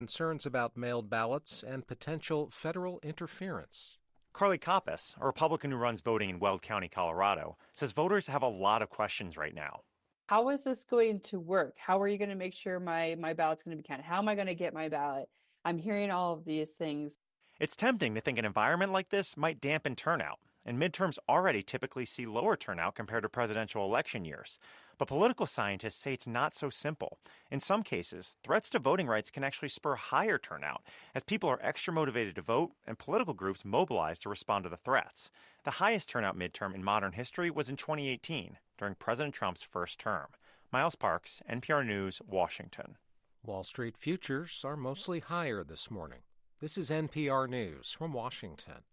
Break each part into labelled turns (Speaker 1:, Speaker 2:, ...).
Speaker 1: Concerns about mailed ballots and potential federal interference.
Speaker 2: Carly Koppas, a Republican who runs voting in Weld County, Colorado, says voters have a lot of questions right now.
Speaker 3: How is this going to work? How are you going to make sure my ballot's going to be counted? How am I going to get my ballot? I'm hearing all of these things.
Speaker 2: It's tempting to think an environment like this might dampen turnout, and midterms already typically see lower turnout compared to presidential election years. But political scientists say it's not so simple. In some cases, threats to voting rights can actually spur higher turnout, as people are extra motivated to vote and political groups mobilize to respond to the threats. The highest turnout midterm in modern history was in 2018, during President Trump's first term. Miles Parks, NPR News, Washington.
Speaker 1: Wall Street futures are mostly higher this morning. This is NPR News from Washington.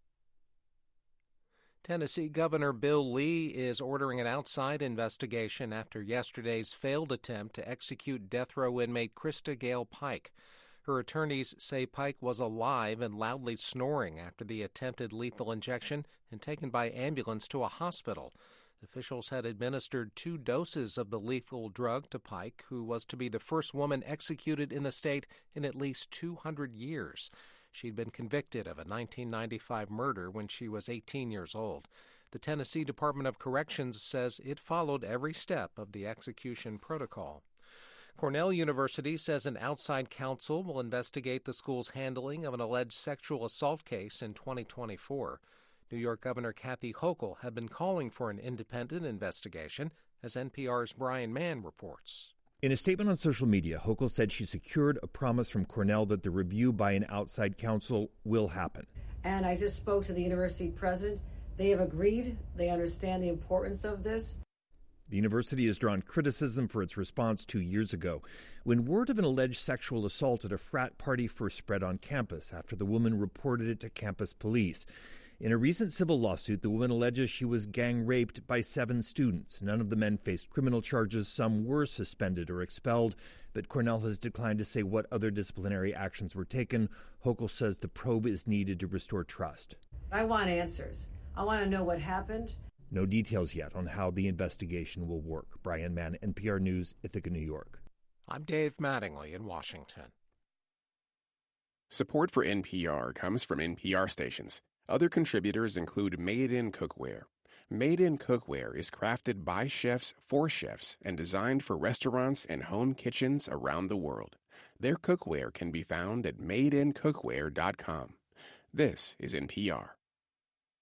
Speaker 1: Tennessee Governor Bill Lee is ordering an outside investigation after yesterday's failed attempt to execute death row inmate Krista Gale Pike. Her attorneys say Pike was alive and loudly snoring after the attempted lethal injection and taken by ambulance to a hospital. Officials had administered 2 doses of the lethal drug to Pike, who was to be the first woman executed in the state in at least 200 years. She'd been convicted of a 1995 murder when she was 18 years old. The Tennessee Department of Corrections says it followed every step of the execution protocol. Cornell University says an outside counsel will investigate the school's handling of an alleged sexual assault case in 2024. New York Governor Kathy Hochul had been calling for an independent investigation, as NPR's Brian Mann reports.
Speaker 4: In a statement on social media, Hochul said she secured a promise from Cornell that the review by an outside counsel will happen.
Speaker 5: And I just spoke to the university president. They have agreed. They understand the importance of this.
Speaker 4: The university has drawn criticism for its response 2 years ago, when word of an alleged sexual assault at a frat party first spread on campus after the woman reported it to campus police. In a recent civil lawsuit, the woman alleges she was gang-raped by 7 students. None of the men faced criminal charges. Some were suspended or expelled, but Cornell has declined to say what other disciplinary actions were taken. Hochul says the probe is needed to restore trust.
Speaker 5: I want answers. I want to know what happened.
Speaker 4: No details yet on how the investigation will work. Brian Mann, NPR News, Ithaca, New York.
Speaker 1: I'm Dave Mattingly in Washington.
Speaker 6: Support for NPR comes from NPR stations. Other contributors include Made in Cookware. Made in Cookware is crafted by chefs for chefs and designed for restaurants and home kitchens around the world. Their cookware can be found at madeincookware.com. This is NPR.